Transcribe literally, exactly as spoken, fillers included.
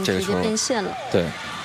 这个时候直接变现了。 对，